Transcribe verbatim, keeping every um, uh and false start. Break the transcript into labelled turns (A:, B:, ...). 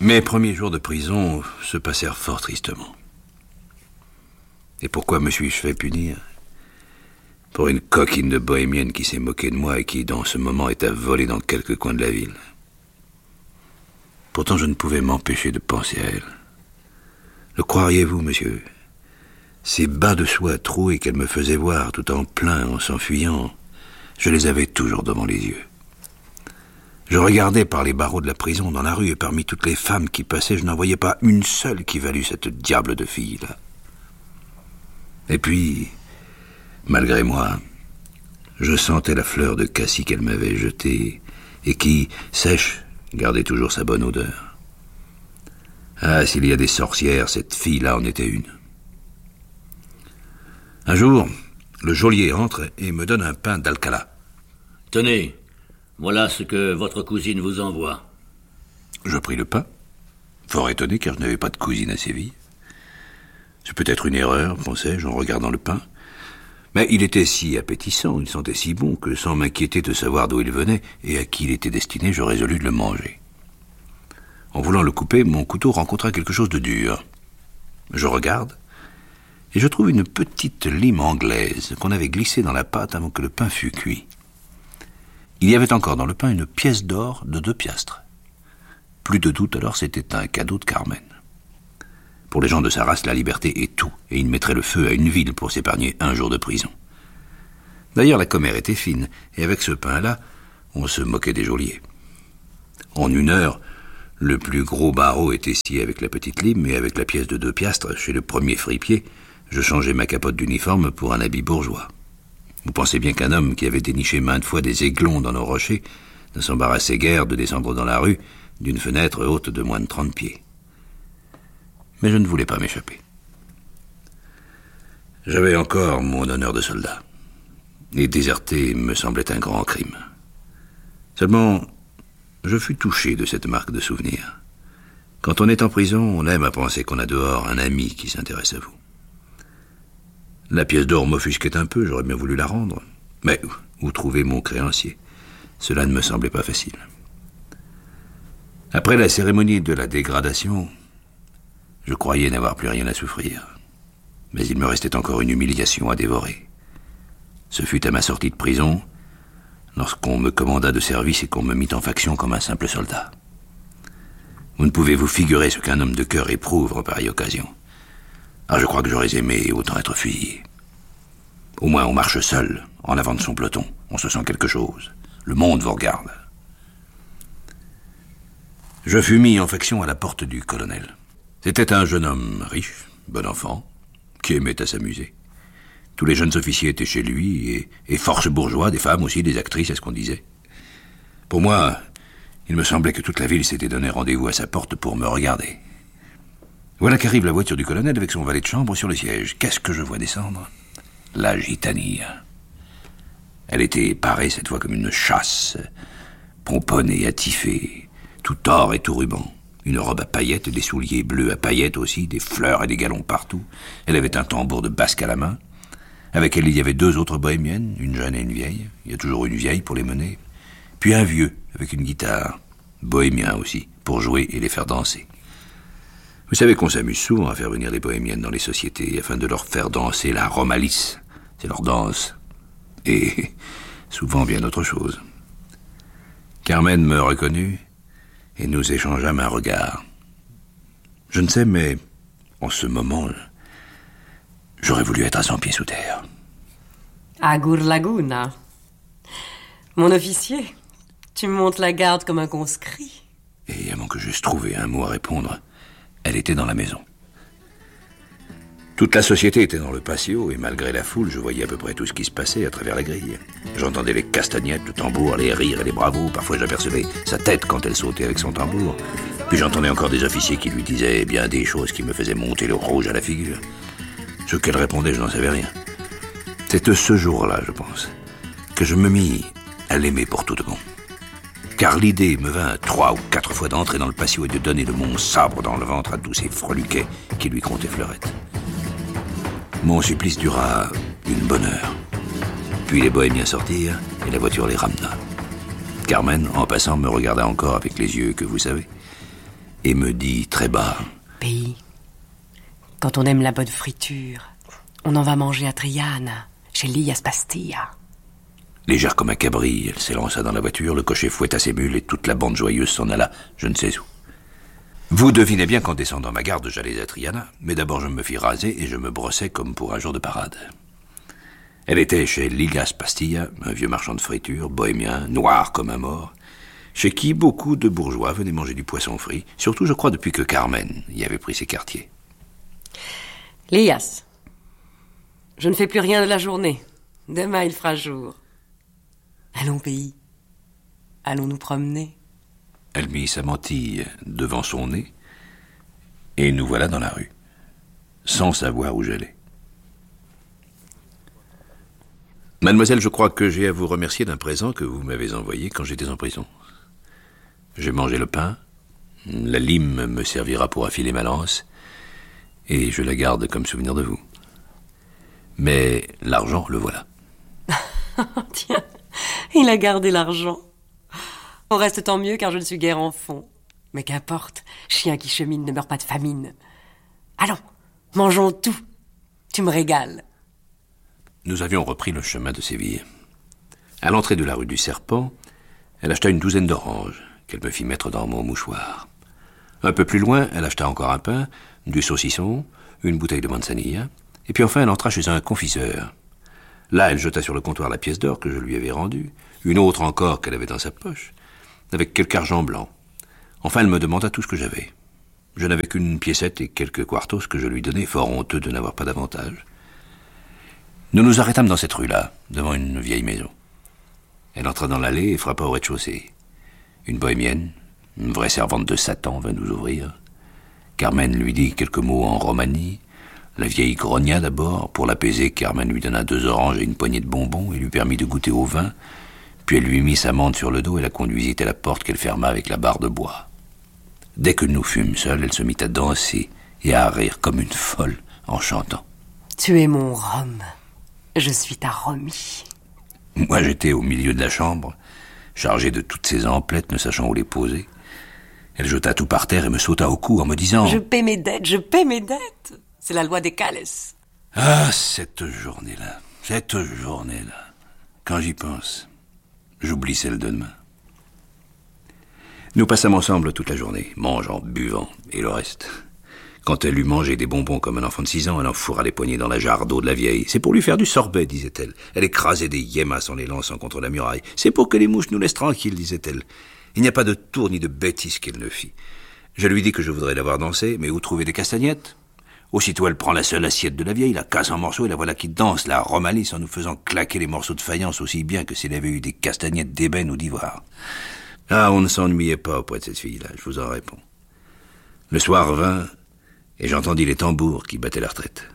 A: Mes premiers jours de prison se passèrent fort tristement. Et pourquoi me suis-je fait punir? Pour une coquine de bohémienne qui s'est moquée de moi et qui, dans ce moment, est à voler dans quelques coins de la ville. Pourtant, je ne pouvais m'empêcher de penser à elle. Le croiriez-vous, monsieur? Ces bas de soie troués qu'elle me faisait voir tout en plein, en s'enfuyant, je les avais toujours devant les yeux. Je regardais par les barreaux de la prison dans la rue, et parmi toutes les femmes qui passaient, je n'en voyais pas une seule qui valût cette diable de fille-là. Et puis, malgré moi, je sentais la fleur de cassis qu'elle m'avait jetée, et qui, sèche, gardait toujours sa bonne odeur. Ah, s'il y a des sorcières, cette fille-là en était une. Un jour, le geôlier entre et me donne un pain d'Alcala.
B: Tenez, voilà ce que votre cousine vous envoie.
A: Je pris le pain, fort étonné car je n'avais pas de cousine à Séville. C'est peut-être une erreur, pensais-je, en regardant le pain. Mais il était si appétissant, il sentait si bon que, sans m'inquiéter de savoir d'où il venait et à qui il était destiné, je résolus de le manger. En voulant le couper, mon couteau rencontra quelque chose de dur. Je regarde, et je trouve une petite lime anglaise qu'on avait glissée dans la pâte avant que le pain fût cuit. Il y avait encore dans le pain une pièce d'or de deux piastres. Plus de doute alors, c'était un cadeau de Carmen. Pour les gens de sa race, la liberté est tout, et ils mettraient le feu à une ville pour s'épargner un jour de prison. D'ailleurs, la commère était fine, et avec ce pain-là, on se moquait des geôliers. En une heure, le plus gros barreau était scié avec la petite lime, et avec la pièce de deux piastres, chez le premier fripier, je changeai ma capote d'uniforme pour un habit bourgeois. Vous pensez bien qu'un homme qui avait déniché maintes fois des aiglons dans nos rochers ne s'embarrassait guère de descendre dans la rue d'une fenêtre haute de moins de trente pieds. Mais je ne voulais pas m'échapper. J'avais encore mon honneur de soldat. Et déserter me semblait un grand crime. Seulement, je fus touché de cette marque de souvenir. Quand on est en prison, on aime à penser qu'on a dehors un ami qui s'intéresse à vous. La pièce d'or m'offusquait un peu, j'aurais bien voulu la rendre. Mais où trouver mon créancier? Cela ne me semblait pas facile. Après la cérémonie de la dégradation, je croyais n'avoir plus rien à souffrir. Mais il me restait encore une humiliation à dévorer. Ce fut à ma sortie de prison, lorsqu'on me commanda de service et qu'on me mit en faction comme un simple soldat. Vous ne pouvez vous figurer ce qu'un homme de cœur éprouve en pareille occasion. Ah, je crois que j'aurais aimé autant être fusillé. Au moins on marche seul, en avant de son peloton. On se sent quelque chose. Le monde vous regarde. Je fus mis en faction à la porte du colonel. C'était un jeune homme riche, bon enfant, qui aimait à s'amuser. Tous les jeunes officiers étaient chez lui, et, et force bourgeois, des femmes aussi, des actrices, c'est ce qu'on disait. Pour moi, il me semblait que toute la ville s'était donné rendez-vous à sa porte pour me regarder. Voilà qu'arrive la voiture du colonel avec son valet de chambre sur le siège. Qu'est-ce que je vois descendre? La gitanilla. Elle était parée cette fois comme une chasse, pomponnée, attifée, tout or et tout ruban. Une robe à paillettes, des souliers bleus à paillettes aussi, des fleurs et des galons partout. Elle avait un tambour de basque à la main. Avec elle, il y avait deux autres bohémiennes, une jeune et une vieille. Il y a toujours une vieille pour les mener. Puis un vieux, avec une guitare, bohémien aussi, pour jouer et les faire danser. Vous savez qu'on s'amuse souvent à faire venir des bohémiennes dans les sociétés afin de leur faire danser la romalis. C'est leur danse. Et souvent bien autre chose. Carmen me reconnut et nous échangeâmes un regard. Je ne sais, mais en ce moment, j'aurais voulu être à cent pieds sous terre.
C: Agur Laguna. Mon officier, tu me montes la garde comme un conscrit.
A: Et avant que j'eusse trouvé un mot à répondre, elle était dans la maison. Toute la société était dans le patio, et malgré la foule, je voyais à peu près tout ce qui se passait à travers la grille. J'entendais les castagnettes, le tambour, les rires et les bravos. Parfois j'apercevais sa tête quand elle sautait avec son tambour. Puis j'entendais encore des officiers qui lui disaient bien des choses qui me faisaient monter le rouge à la figure. Ce qu'elle répondait, je n'en savais rien. C'est ce jour-là, je pense, que je me mis à l'aimer pour tout de bon. Car l'idée me vint trois ou quatre fois d'entrer dans le patio et de donner de mon sabre dans le ventre à tous ces freluquets qui lui comptaient fleurette. Mon supplice dura une bonne heure. Puis les bohémiens sortirent et la voiture les ramena. Carmen, en passant, me regarda encore avec les yeux que vous savez. et me dit très bas...
C: Pays, quand on aime la bonne friture, on en va manger à Triana, chez Lias Pastilla.
A: Légère comme un cabri, elle s'élança dans la voiture, le cocher fouetta ses mules et toute la bande joyeuse s'en alla, je ne sais où. Vous devinez bien qu'en descendant ma garde, j'allais à Triana, mais d'abord je me fis raser et je me brossais comme pour un jour de parade. Elle était chez Ligas Pastilla, un vieux marchand de friture, bohémien, noir comme un mort, chez qui beaucoup de bourgeois venaient manger du poisson frit, surtout je crois depuis que Carmen y avait pris ses quartiers.
C: Lias, je ne fais plus rien de la journée. Demain il fera jour. Allons, pays. Allons nous promener.
A: Elle mit sa mantille devant son nez, et nous voilà dans la rue, sans savoir où j'allais. Mademoiselle, je crois que j'ai à vous remercier d'un présent que vous m'avez envoyé quand j'étais en prison. J'ai mangé le pain, la lime me servira pour affiler ma lance, et je la garde comme souvenir de vous. Mais l'argent, le voilà.
C: Tiens, il a gardé l'argent. Au reste, tant mieux, car je ne suis guère en fond. Mais qu'importe, chien qui chemine ne meurt pas de famine. Allons, mangeons tout. Tu me régales.
A: Nous avions repris le chemin de Séville. À l'entrée de la rue du Serpent, elle acheta une douzaine d'oranges, qu'elle me fit mettre dans mon mouchoir. Un peu plus loin, elle acheta encore un pain, du saucisson, une bouteille de manzanilla, et puis enfin elle entra chez un confiseur. Là, elle jeta sur le comptoir la pièce d'or que je lui avais rendue, une autre encore qu'elle avait dans sa poche, avec quelque argent blanc. Enfin, elle me demanda tout ce que j'avais. Je n'avais qu'une piécette et quelques quartos que je lui donnai, fort honteux de n'avoir pas davantage. Nous nous arrêtâmes dans cette rue-là, devant une vieille maison. Elle entra dans l'allée et frappa au rez-de-chaussée. Une bohémienne, une vraie servante de Satan, vint nous ouvrir. Carmen lui dit quelques mots en romani. La vieille grogna d'abord. Pour l'apaiser, Carmen lui donna deux oranges et une poignée de bonbons et lui permit de goûter au vin. Puis elle lui mit sa mante sur le dos et la conduisit à la porte qu'elle ferma avec la barre de bois. Dès que nous fûmes seuls, elle se mit à danser et à rire comme une folle en chantant.
C: Tu es mon Rome, je suis ta Romie.
A: Moi, j'étais au milieu de la chambre, chargé de toutes ces emplettes, ne sachant où les poser. Elle jeta tout par terre et me sauta au cou en me disant...
C: Je paie mes dettes, je paie mes dettes. C'est la loi des Cales.
A: Ah, cette journée-là, cette journée-là. Quand j'y pense... J'oublie celle de demain. Nous passâmes ensemble toute la journée, mangeant, buvant, et le reste. Quand elle eut mangé des bonbons comme un enfant de six ans, elle enfoura les poignets dans la jarre d'eau de la vieille. C'est pour lui faire du sorbet, disait-elle. Elle écrasait des yémas en les lançant contre la muraille. C'est pour que les mouches nous laissent tranquilles, disait-elle. Il n'y a pas de tour ni de bêtises qu'elle ne fit. Je lui dis que je voudrais la voir danser, mais où trouver des castagnettes ? Aussitôt, elle prend la seule assiette de la vieille, la casse en morceaux, et la voilà qui danse, la romalisse, en nous faisant claquer les morceaux de faïence aussi bien que s'il avait eu des castagnettes d'ébène ou d'ivoire. Ah, on ne s'ennuyait pas auprès de cette fille-là, je vous en réponds. Le soir vint, et j'entendis les tambours qui battaient la retraite.